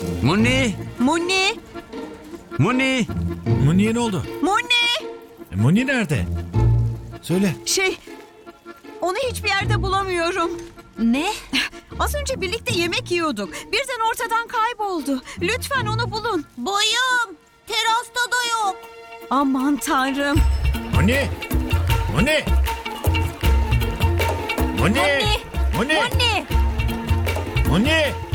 Muni! Muni! Muni! Muni'ye ne oldu? Muni! Muni nerede? Söyle. Onu hiçbir yerde bulamıyorum. Ne? Az önce birlikte yemek yiyorduk. Birden ortadan kayboldu. Lütfen onu bulun. Bayım, terasta da yok. Aman tanrım. Muni! Muni! Muni! Muni! Muni! Muni! Muni!